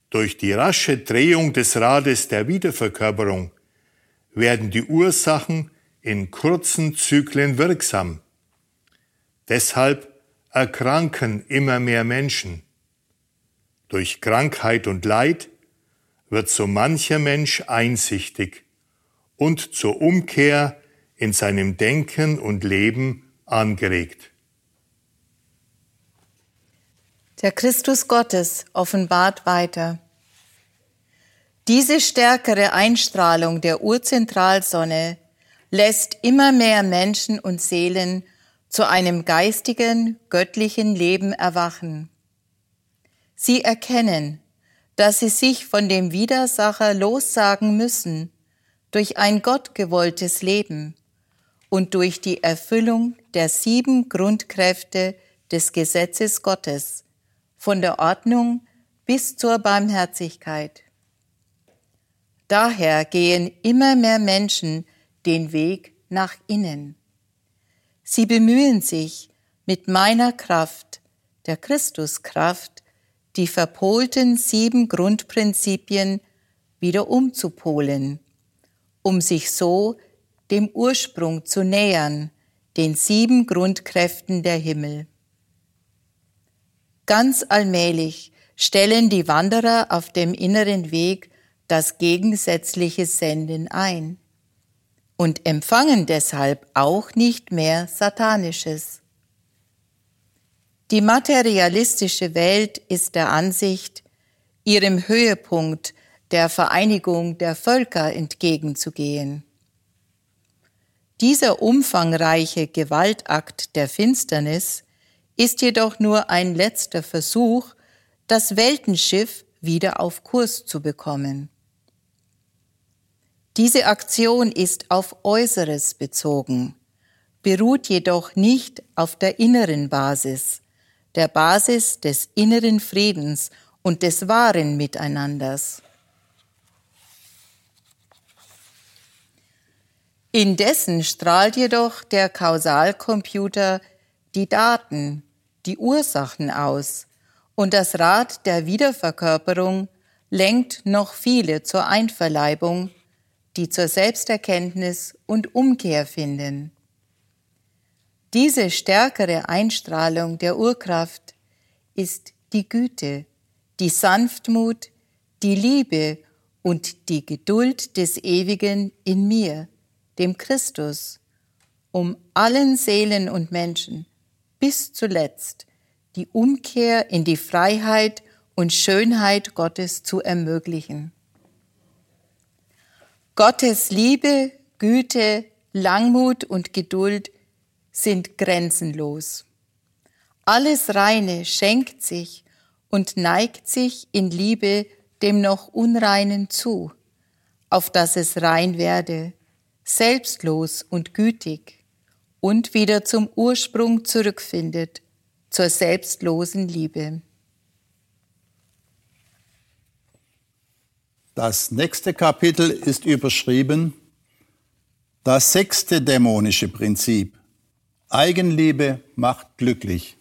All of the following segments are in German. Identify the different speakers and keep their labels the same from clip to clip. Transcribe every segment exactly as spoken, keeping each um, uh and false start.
Speaker 1: Durch die rasche Drehung des Rades der Wiederverkörperung werden die Ursachen in kurzen Zyklen wirksam. Deshalb erkranken immer mehr Menschen. Durch Krankheit und Leid wird so mancher Mensch einsichtig und zur Umkehr in seinem Denken und Leben angeregt.
Speaker 2: Der Christus Gottes offenbart weiter. Diese stärkere Einstrahlung der Urzentralsonne lässt immer mehr Menschen und Seelen zu einem geistigen, göttlichen Leben erwachen. Sie erkennen, dass sie sich von dem Widersacher lossagen müssen durch ein gottgewolltes Leben und durch die Erfüllung der sieben Grundkräfte des Gesetzes Gottes, von der Ordnung bis zur Barmherzigkeit. Daher gehen immer mehr Menschen den Weg nach innen. Sie bemühen sich, mit meiner Kraft, der Christuskraft, die verpolten sieben Grundprinzipien wieder umzupolen, um sich so dem Ursprung zu nähern, den sieben Grundkräften der Himmel. Ganz allmählich stellen die Wanderer auf dem inneren Weg das gegensätzliche Senden ein und empfangen deshalb auch nicht mehr Satanisches. Die materialistische Welt ist der Ansicht, ihrem Höhepunkt der Vereinigung der Völker entgegenzugehen. Dieser umfangreiche Gewaltakt der Finsternis ist jedoch nur ein letzter Versuch, das Weltenschiff wieder auf Kurs zu bekommen. Diese Aktion ist auf Äußeres bezogen, beruht jedoch nicht auf der inneren Basis, der Basis des inneren Friedens und des wahren Miteinanders. Indessen strahlt jedoch der Kausalcomputer die Daten, die Ursachen aus, und das Rad der Wiederverkörperung lenkt noch viele zur Einverleibung, die zur Selbsterkenntnis und Umkehr finden. Diese stärkere Einstrahlung der Urkraft ist die Güte, die Sanftmut, die Liebe und die Geduld des Ewigen in mir, dem Christus, um allen Seelen und Menschen bis zuletzt die Umkehr in die Freiheit und Schönheit Gottes zu ermöglichen. Gottes Liebe, Güte, Langmut und Geduld sind grenzenlos. Alles Reine schenkt sich und neigt sich in Liebe dem noch Unreinen zu, auf dass es rein werde, selbstlos und gütig und wieder zum Ursprung zurückfindet, zur selbstlosen Liebe.
Speaker 3: Das nächste Kapitel ist überschrieben: Das sechste dämonische Prinzip. Eigenliebe macht glücklich.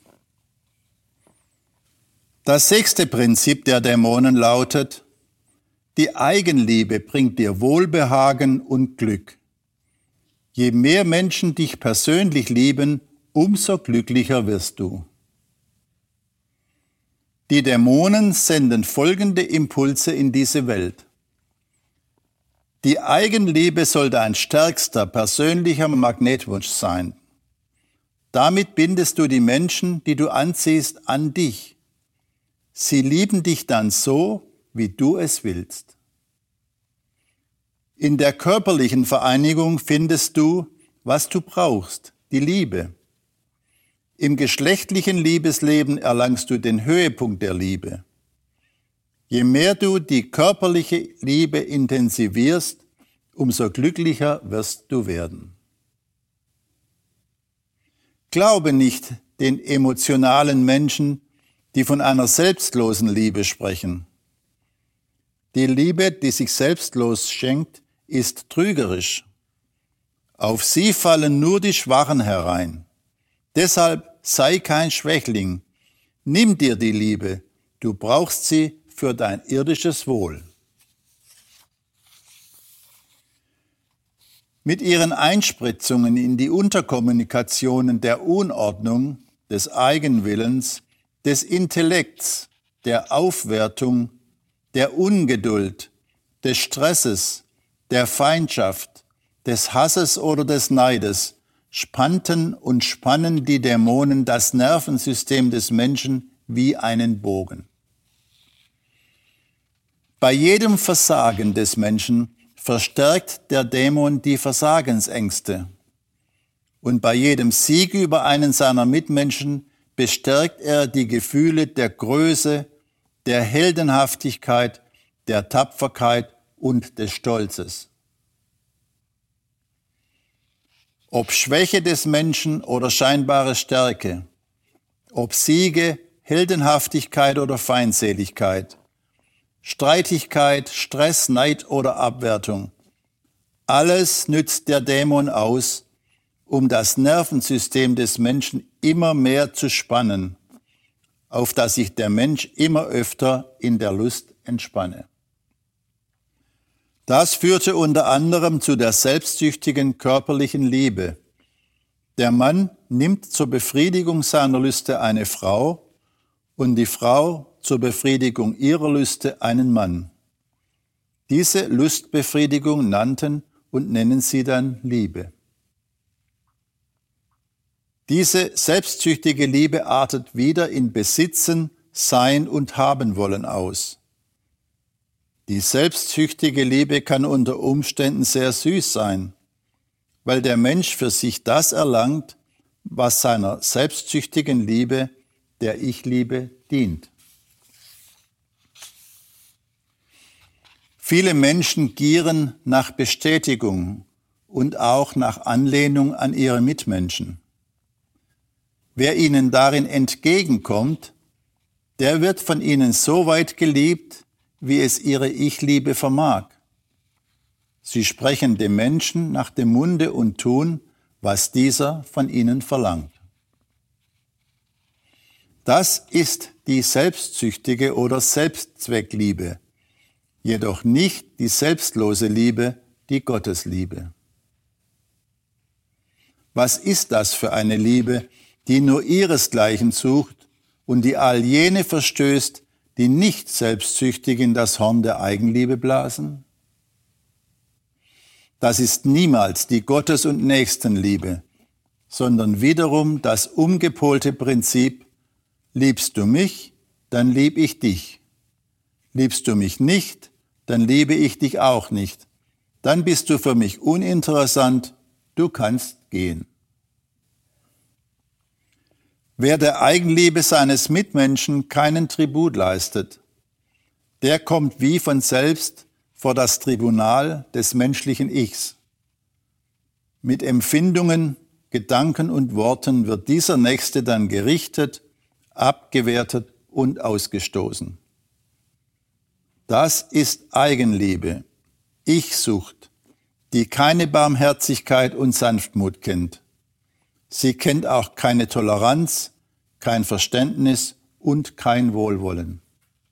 Speaker 3: Das sechste Prinzip der Dämonen lautet: Die Eigenliebe bringt dir Wohlbehagen und Glück. Je mehr Menschen dich persönlich lieben, umso glücklicher wirst du. Die Dämonen senden folgende Impulse in diese Welt. Die Eigenliebe soll dein stärkster persönlicher Magnetwunsch sein. Damit bindest du die Menschen, die du anziehst, an dich. Sie lieben dich dann so, wie du es willst. In der körperlichen Vereinigung findest du, was du brauchst, die Liebe. Im geschlechtlichen Liebesleben erlangst du den Höhepunkt der Liebe. Je mehr du die körperliche Liebe intensivierst, umso glücklicher wirst du werden. Glaube nicht den emotionalen Menschen, die von einer selbstlosen Liebe sprechen. Die Liebe, die sich selbstlos schenkt, ist trügerisch. Auf sie fallen nur die Schwachen herein. Deshalb sei kein Schwächling. Nimm dir die Liebe, du brauchst sie für dein irdisches Wohl. Mit ihren Einspritzungen in die Unterkommunikationen der Unordnung, des Eigenwillens, des Intellekts, der Aufwertung, der Ungeduld, des Stresses, der Feindschaft, des Hasses oder des Neides spannten und spannen die Dämonen das Nervensystem des Menschen wie einen Bogen. Bei jedem Versagen des Menschen verstärkt der Dämon die Versagensängste. Und bei jedem Sieg über einen seiner Mitmenschen bestärkt er die Gefühle der Größe, der Heldenhaftigkeit, der Tapferkeit und des Stolzes. Ob Schwäche des Menschen oder scheinbare Stärke, ob Siege, Heldenhaftigkeit oder Feindseligkeit, Streitigkeit, Stress, Neid oder Abwertung, alles nützt der Dämon aus, um das Nervensystem des Menschen immer mehr zu spannen, auf das sich der Mensch immer öfter in der Lust entspanne. Das führte unter anderem zu der selbstsüchtigen körperlichen Liebe. Der Mann nimmt zur Befriedigung seiner Lüste eine Frau und die Frau zur Befriedigung ihrer Lüste einen Mann. Diese Lustbefriedigung nannten und nennen sie dann Liebe. Diese selbstsüchtige Liebe artet wieder in Besitzen, Sein und Haben wollen aus. Die selbstsüchtige Liebe kann unter Umständen sehr süß sein, weil der Mensch für sich das erlangt, was seiner selbstsüchtigen Liebe, der Ich-Liebe, dient. Viele Menschen gieren nach Bestätigung und auch nach Anlehnung an ihre Mitmenschen. Wer ihnen darin entgegenkommt, der wird von ihnen so weit geliebt, wie es ihre Ich-Liebe vermag. Sie sprechen dem Menschen nach dem Munde und tun, was dieser von ihnen verlangt. Das ist die selbstsüchtige oder Selbstzweckliebe, jedoch nicht die selbstlose Liebe, die Gottesliebe. Was ist das für eine Liebe, die nur ihresgleichen sucht und die all jene verstößt, die nicht selbstsüchtig in das Horn der Eigenliebe blasen? Das ist niemals die Gottes- und Nächstenliebe, sondern wiederum das umgepolte Prinzip: Liebst du mich, dann lieb ich dich. Liebst du mich nicht, dann liebe ich dich auch nicht. Dann bist du für mich uninteressant, du kannst gehen. Wer der Eigenliebe seines Mitmenschen keinen Tribut leistet, der kommt wie von selbst vor das Tribunal des menschlichen Ichs. Mit Empfindungen, Gedanken und Worten wird dieser Nächste dann gerichtet, abgewertet und ausgestoßen. Das ist Eigenliebe, Ich-Sucht, die keine Barmherzigkeit und Sanftmut kennt. Sie kennt auch keine Toleranz, kein Verständnis und kein Wohlwollen.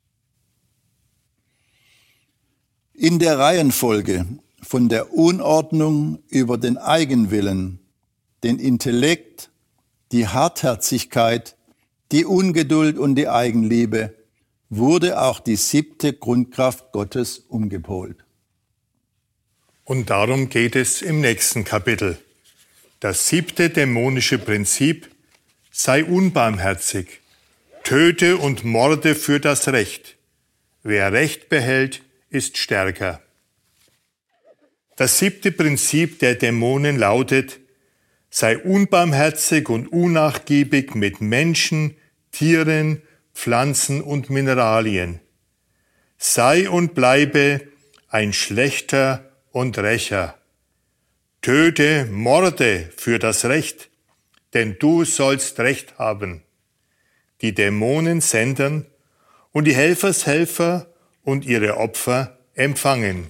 Speaker 3: In der Reihenfolge von der Unordnung über den Eigenwillen, den Intellekt, die Hartherzigkeit, die Ungeduld und die Eigenliebe wurde auch die siebte Grundkraft Gottes umgepolt.
Speaker 1: Und darum geht es im nächsten Kapitel. Das siebte dämonische Prinzip: sei unbarmherzig, töte und morde für das Recht. Wer Recht behält, ist stärker. Das siebte Prinzip der Dämonen lautet: sei unbarmherzig und unnachgiebig mit Menschen, Tieren, Pflanzen und Mineralien. Sei und bleibe ein Schlächter und Rächer. Töte, morde für das Recht, denn du sollst Recht haben. Die Dämonen senden und die Helfershelfer und ihre Opfer empfangen.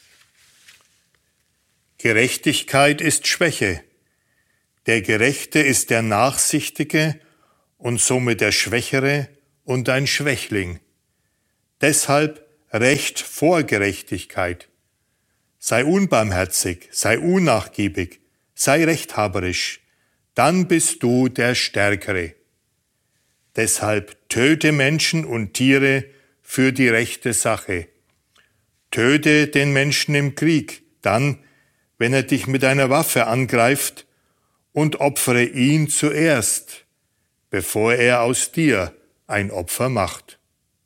Speaker 1: Gerechtigkeit ist Schwäche. Der Gerechte ist der Nachsichtige und somit der Schwächere und ein Schwächling. Deshalb Recht vor Gerechtigkeit. Sei unbarmherzig, sei unnachgiebig, sei rechthaberisch, dann bist du der Stärkere. Deshalb töte Menschen und Tiere für die rechte Sache. Töte den Menschen im Krieg, dann, wenn er dich mit einer Waffe angreift, und opfere ihn zuerst, bevor er aus dir ein Opfer macht.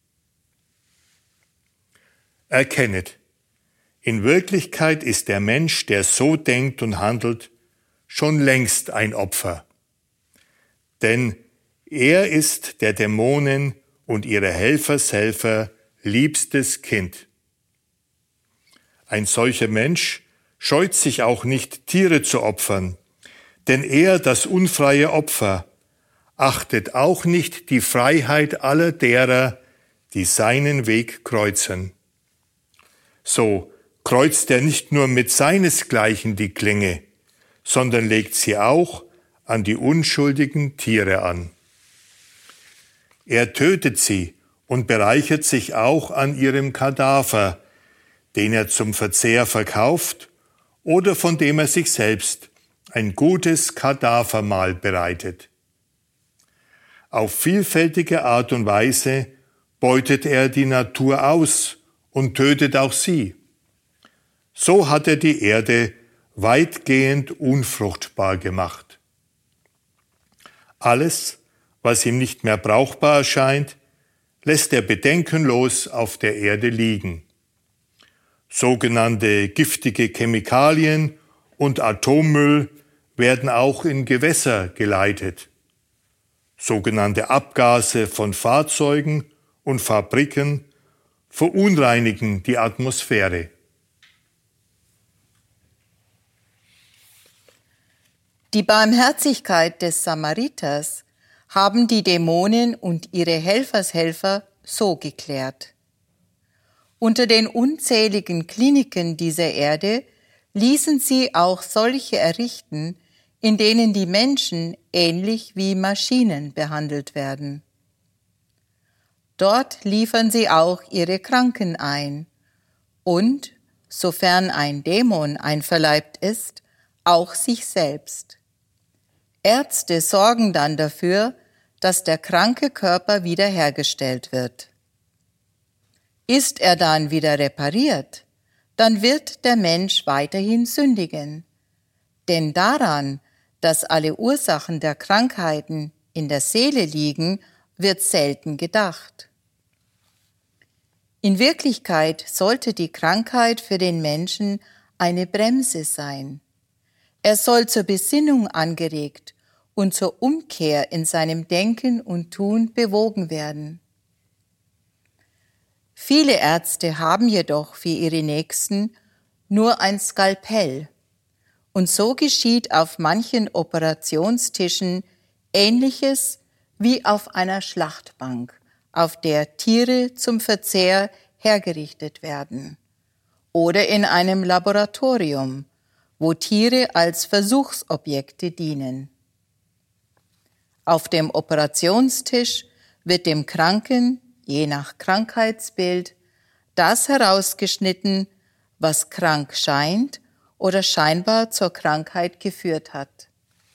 Speaker 1: Erkennet, in Wirklichkeit ist der Mensch, der so denkt und handelt, schon längst ein Opfer. Denn er ist der Dämonen und ihrer Helfershelfer liebstes Kind. Ein solcher Mensch scheut sich auch nicht, Tiere zu opfern, denn er, das unfreie Opfer, achtet auch nicht die Freiheit aller derer, die seinen Weg kreuzen. So kreuzt er nicht nur mit seinesgleichen die Klinge, sondern legt sie auch an die unschuldigen Tiere an. Er tötet sie und bereichert sich auch an ihrem Kadaver, den er zum Verzehr verkauft oder von dem er sich selbst ein gutes Kadavermahl bereitet. Auf vielfältige Art und Weise beutet er die Natur aus und tötet auch sie. So hat er die Erde weitgehend unfruchtbar gemacht. Alles, was ihm nicht mehr brauchbar erscheint, lässt er bedenkenlos auf der Erde liegen. Sogenannte giftige Chemikalien und Atommüll werden auch in Gewässer geleitet. Sogenannte Abgase von Fahrzeugen und Fabriken verunreinigen die Atmosphäre.
Speaker 2: Die Barmherzigkeit des Samariters haben die Dämonen und ihre Helfershelfer so geklärt. Unter den unzähligen Kliniken dieser Erde ließen sie auch solche errichten, in denen die Menschen ähnlich wie Maschinen behandelt werden. Dort liefern sie auch ihre Kranken ein und, sofern ein Dämon einverleibt ist, auch sich selbst. Ärzte sorgen dann dafür, dass der kranke Körper wiederhergestellt wird. Ist er dann wieder repariert, dann wird der Mensch weiterhin sündigen. Denn daran, dass alle Ursachen der Krankheiten in der Seele liegen, wird selten gedacht. In Wirklichkeit sollte die Krankheit für den Menschen eine Bremse sein. Er soll zur Besinnung angeregt und zur Umkehr in seinem Denken und Tun bewogen werden. Viele Ärzte haben jedoch für ihre Nächsten nur ein Skalpell, und so geschieht auf manchen Operationstischen Ähnliches wie auf einer Schlachtbank, auf der Tiere zum Verzehr hergerichtet werden, oder in einem Laboratorium, wo Tiere als Versuchsobjekte dienen. Auf dem Operationstisch wird dem Kranken, je nach Krankheitsbild, das herausgeschnitten, was krank scheint oder scheinbar zur Krankheit geführt hat.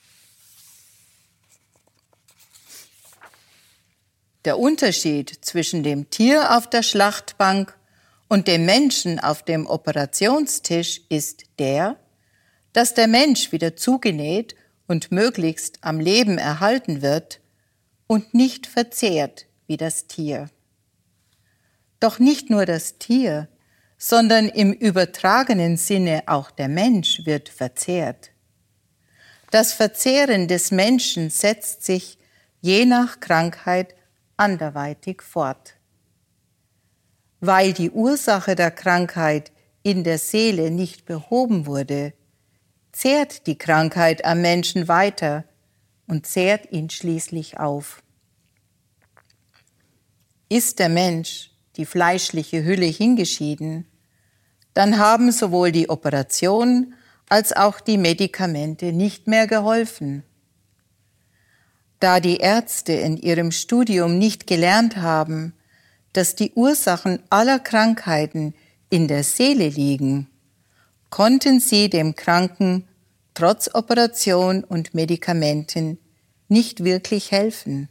Speaker 2: Der Unterschied zwischen dem Tier auf der Schlachtbank und dem Menschen auf dem Operationstisch ist der, dass der Mensch wieder zugenäht und möglichst am Leben erhalten wird und nicht verzehrt wie das Tier. Doch nicht nur das Tier, sondern im übertragenen Sinne auch der Mensch wird verzehrt. Das Verzehren des Menschen setzt sich je nach Krankheit anderweitig fort. Weil die Ursache der Krankheit in der Seele nicht behoben wurde, zehrt die Krankheit am Menschen weiter und zehrt ihn schließlich auf. Ist der Mensch die fleischliche Hülle hingeschieden, dann haben sowohl die Operation als auch die Medikamente nicht mehr geholfen. Da die Ärzte in ihrem Studium nicht gelernt haben, dass die Ursachen aller Krankheiten in der Seele liegen, konnten sie dem Kranken trotz Operation und Medikamenten nicht wirklich helfen.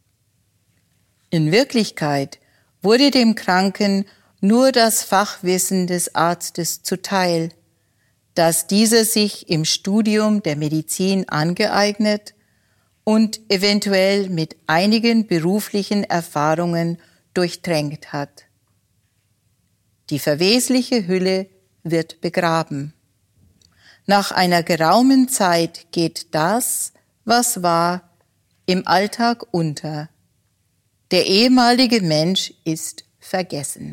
Speaker 2: In Wirklichkeit wurde dem Kranken nur das Fachwissen des Arztes zuteil, das dieser sich im Studium der Medizin angeeignet und eventuell mit einigen beruflichen Erfahrungen durchtränkt hat. Die verwesliche Hülle wird begraben. Nach einer geraumen Zeit geht das, was war, im Alltag unter. Der ehemalige Mensch ist vergessen.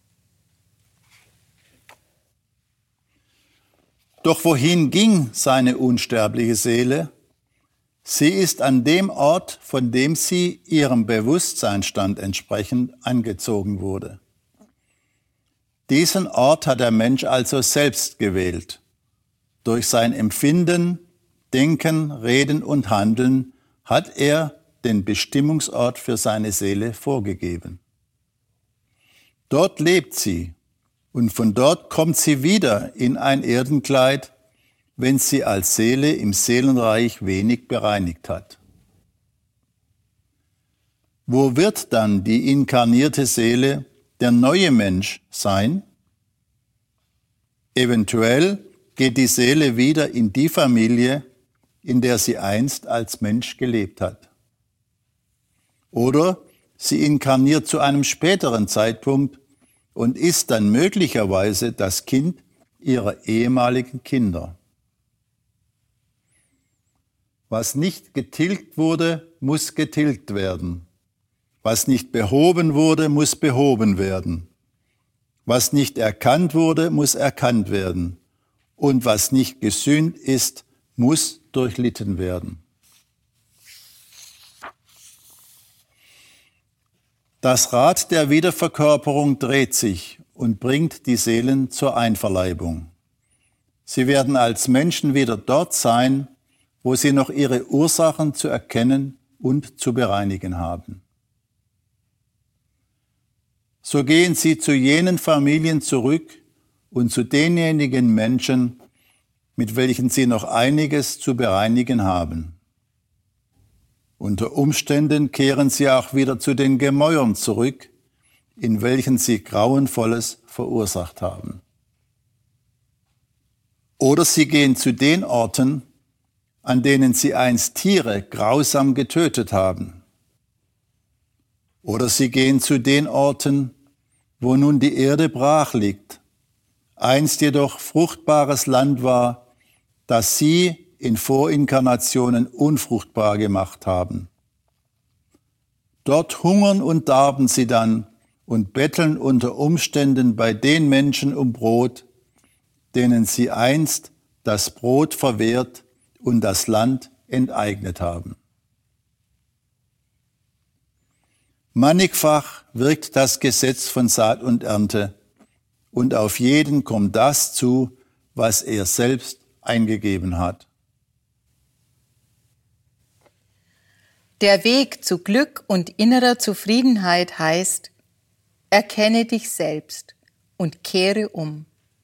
Speaker 3: Doch wohin ging seine unsterbliche Seele? Sie ist an dem Ort, von dem sie ihrem Bewusstseinsstand entsprechend angezogen wurde. Diesen Ort hat der Mensch also selbst gewählt. Durch sein Empfinden, Denken, Reden und Handeln hat er den Bestimmungsort für seine Seele vorgegeben. Dort lebt sie und von dort kommt sie wieder in ein Erdenkleid, wenn sie als Seele im Seelenreich wenig bereinigt hat. Wo wird dann die inkarnierte Seele, der neue Mensch, sein? Eventuell geht die Seele wieder in die Familie, in der sie einst als Mensch gelebt hat. Oder sie inkarniert zu einem späteren Zeitpunkt und ist dann möglicherweise das Kind ihrer ehemaligen Kinder. Was nicht getilgt wurde, muss getilgt werden. Was nicht behoben wurde, muss behoben werden. Was nicht erkannt wurde, muss erkannt werden. Und was nicht gesühnt ist, muss durchlitten werden. Das Rad der Wiederverkörperung dreht sich und bringt die Seelen zur Einverleibung. Sie werden als Menschen wieder dort sein, wo sie noch ihre Ursachen zu erkennen und zu bereinigen haben. So gehen sie zu jenen Familien zurück und zu denjenigen Menschen, mit welchen sie noch einiges zu bereinigen haben. Unter Umständen kehren sie auch wieder zu den Gemäuern zurück, in welchen sie Grauenvolles verursacht haben. Oder sie gehen zu den Orten, an denen sie einst Tiere grausam getötet haben. Oder sie gehen zu den Orten, wo nun die Erde brach liegt, einst jedoch fruchtbares Land war, das sie in Vorinkarnationen unfruchtbar gemacht haben. Dort hungern und darben sie dann und betteln unter Umständen bei den Menschen um Brot, denen sie einst das Brot verwehrt und das Land enteignet haben. Mannigfach wirkt das Gesetz von Saat und Ernte, und auf jeden kommt das zu, was er selbst eingegeben hat.
Speaker 2: Der Weg zu Glück und innerer Zufriedenheit heißt, erkenne dich selbst und kehre um.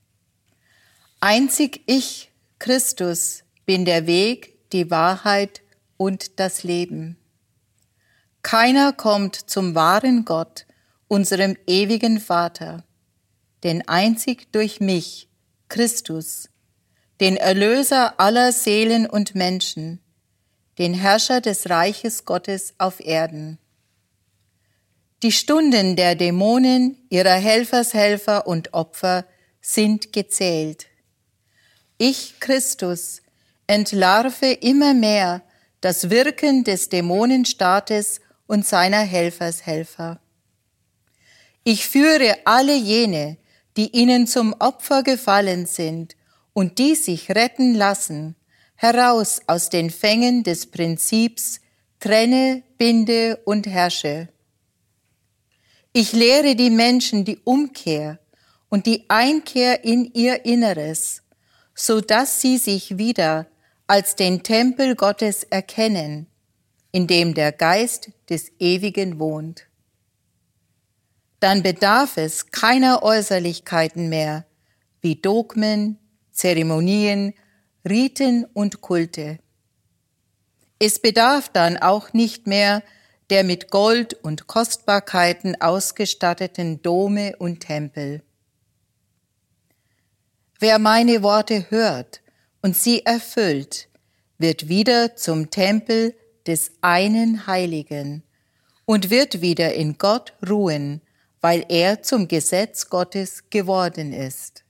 Speaker 2: Einzig ich, Christus, bin der Weg, die Wahrheit und das Leben. Keiner kommt zum wahren Gott, unserem ewigen Vater, denn einzig durch mich, Christus, den Erlöser aller Seelen und Menschen, den Herrscher des Reiches Gottes auf Erden. Die Stunden der Dämonen, ihrer Helfershelfer und Opfer sind gezählt. Ich, Christus, entlarve immer mehr das Wirken des Dämonenstaates und seiner Helfershelfer. Ich führe alle jene, die ihnen zum Opfer gefallen sind und die sich retten lassen, heraus aus den Fängen des Prinzips trenne, binde und herrsche. Ich lehre die Menschen die Umkehr und die Einkehr in ihr Inneres, so dass sie sich wieder als den Tempel Gottes erkennen, in dem der Geist des Ewigen wohnt. dann bedarf es keiner Äußerlichkeiten mehr, wie Dogmen, Zeremonien, Riten und Kulte. Es bedarf dann auch nicht mehr der mit Gold und Kostbarkeiten ausgestatteten Dome und Tempel. Wer meine Worte hört und sie erfüllt, wird wieder zum Tempel des einen Heiligen und wird wieder in Gott ruhen, weil er zum Gesetz Gottes geworden ist.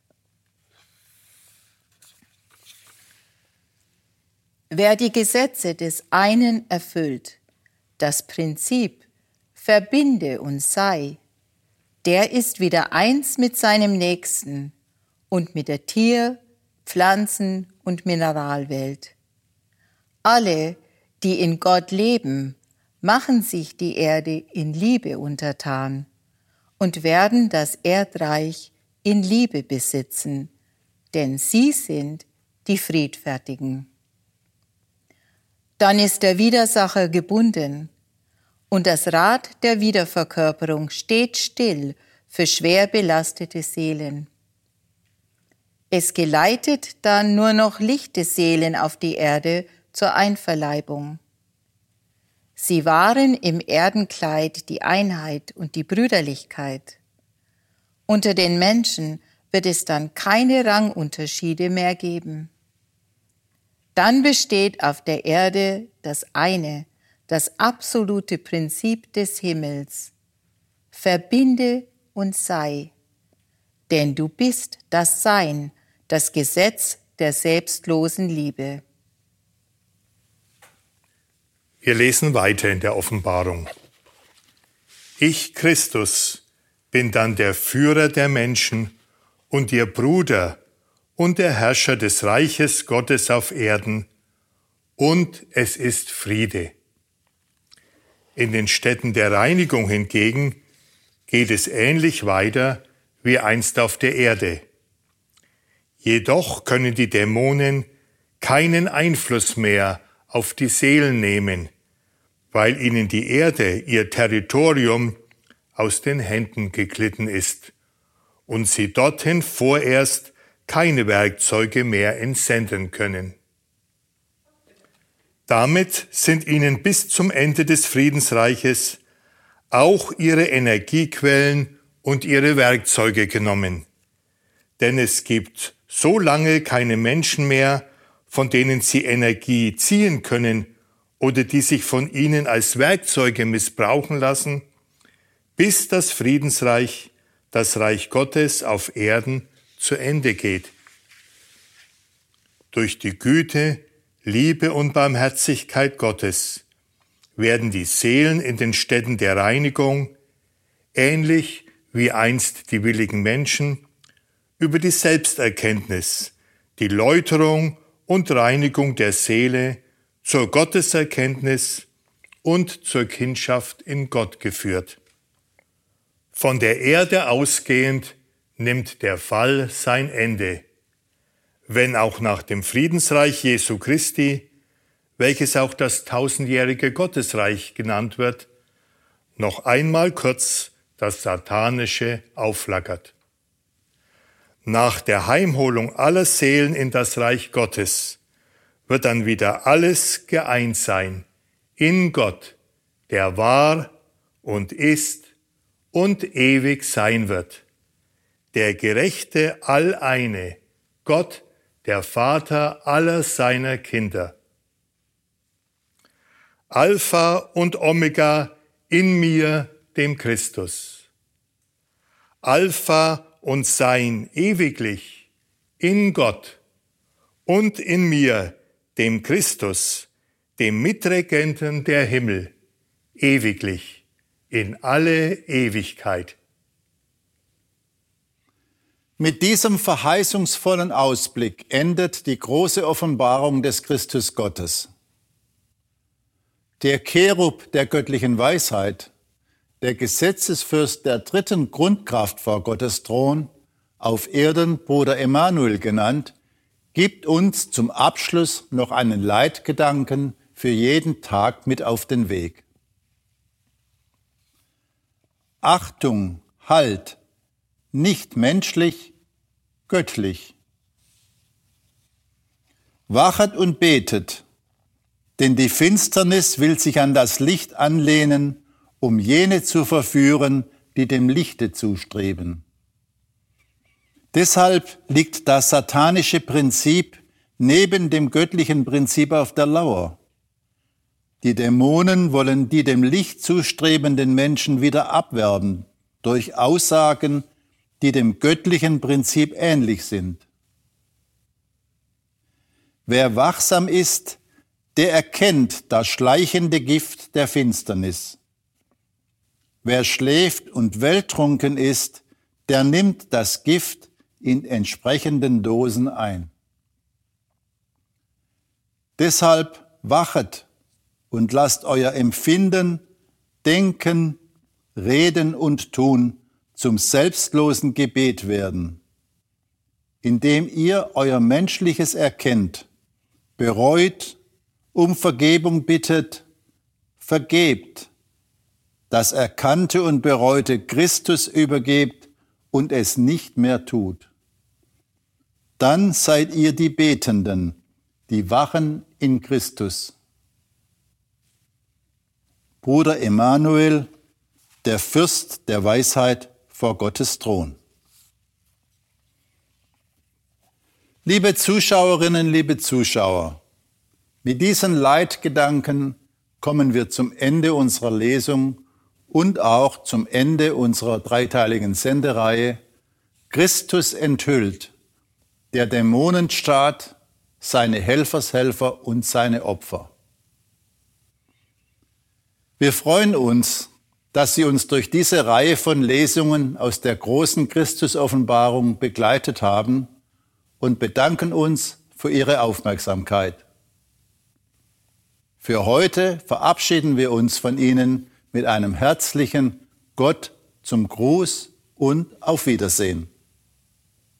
Speaker 2: Wer die Gesetze des einen erfüllt, das Prinzip verbinde und sei, der ist wieder eins mit seinem Nächsten und mit der Tier-, Pflanzen- und Mineralwelt. Alle, die in Gott leben, machen sich die Erde in Liebe untertan und werden das Erdreich in Liebe besitzen, denn sie sind die Friedfertigen. Dann ist der Widersacher gebunden und das Rad der Wiederverkörperung steht still für schwer belastete Seelen. Es geleitet dann nur noch lichte Seelen auf die Erde zur Einverleibung. Sie waren im Erdenkleid die Einheit und die Brüderlichkeit. Unter den Menschen wird es dann keine Rangunterschiede mehr geben. Dann besteht auf der Erde das eine, das absolute Prinzip des Himmels. Verbinde und sei, denn du bist das Sein, das Gesetz der selbstlosen Liebe.
Speaker 1: Wir lesen weiter in der Offenbarung. Ich, Christus, bin dann der Führer der Menschen und ihr Bruder und der Herrscher des Reiches Gottes auf Erden, und es ist Friede. In den Städten der Reinigung hingegen geht es ähnlich weiter wie einst auf der Erde. Jedoch können die Dämonen keinen Einfluss mehr auf die Seelen nehmen, weil ihnen die Erde, ihr Territorium, aus den Händen geglitten ist und sie dorthin vorerst keine Werkzeuge mehr entsenden können. Damit sind ihnen bis zum Ende des Friedensreiches auch ihre Energiequellen und ihre Werkzeuge genommen. Denn es gibt so lange keine Menschen mehr, von denen sie Energie ziehen können oder die sich von ihnen als Werkzeuge missbrauchen lassen, bis das Friedensreich, das Reich Gottes auf Erden, zu Ende geht. Durch die Güte, Liebe und Barmherzigkeit Gottes werden die Seelen in den Städten der Reinigung, ähnlich wie einst die willigen Menschen, über die Selbsterkenntnis, die Läuterung und Reinigung der Seele zur Gotteserkenntnis und zur Kindschaft in Gott geführt. Von der Erde ausgehend nimmt der Fall sein Ende, wenn auch nach dem Friedensreich Jesu Christi, welches auch das tausendjährige Gottesreich genannt wird, noch einmal kurz das Satanische aufflackert. Nach der Heimholung aller Seelen in das Reich Gottes wird dann wieder alles geeint sein in Gott, der war und ist und ewig sein wird. Der gerechte Alleine, Gott, der Vater aller seiner Kinder. Alpha und Omega in mir, dem Christus. Alpha und Sein ewiglich in Gott und in mir, dem Christus, dem Mitregenten der Himmel, ewiglich, in alle Ewigkeit.
Speaker 3: Mit diesem verheißungsvollen Ausblick endet die große Offenbarung des Christus Gottes. Der Cherub der göttlichen Weisheit, der Gesetzesfürst der dritten Grundkraft vor Gottes Thron, auf Erden Bruder Emanuel genannt, gibt uns zum Abschluss noch einen Leitgedanken für jeden Tag mit auf den Weg. Achtung, Halt, nicht menschlich, göttlich. Wachet und betet, denn die Finsternis will sich an das Licht anlehnen, um jene zu verführen, die dem Lichte zustreben. Deshalb liegt das satanische Prinzip neben dem göttlichen Prinzip auf der Lauer. Die Dämonen wollen die dem Licht zustrebenden Menschen wieder abwerben durch Aussagen, die dem göttlichen Prinzip ähnlich sind. Wer wachsam ist, der erkennt das schleichende Gift der Finsternis. Wer schläft und welttrunken ist, der nimmt das Gift in entsprechenden Dosen ein. Deshalb wachet und lasst euer Empfinden, Denken, Reden und Tun zum selbstlosen Gebet werden, indem ihr euer Menschliches erkennt, bereut, um Vergebung bittet, vergebt, das Erkannte und Bereute Christus übergebt und es nicht mehr tut. Dann seid ihr die Betenden, die wachen in Christus. Bruder Emanuel, der Fürst der Weisheit vor Gottes Thron. Liebe Zuschauerinnen, liebe Zuschauer, mit diesen Leitgedanken kommen wir zum Ende unserer Lesung und auch zum Ende unserer dreiteiligen Sendereihe Christus enthüllt, der Dämonenstaat, seine Helfershelfer und seine Opfer. Wir freuen uns, dass Sie uns durch diese Reihe von Lesungen aus der großen Christusoffenbarung begleitet haben und bedanken uns für Ihre Aufmerksamkeit. Für heute verabschieden wir uns von Ihnen mit einem herzlichen Gott zum Gruß und auf Wiedersehen.